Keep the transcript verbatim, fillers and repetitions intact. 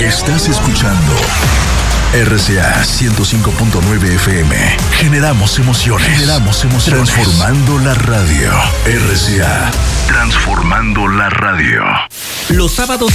Estás escuchando R C A ciento cinco punto nueve F M. Generamos emociones. Generamos emociones. Transformando la radio. R C A. Transformando la radio. Los sábados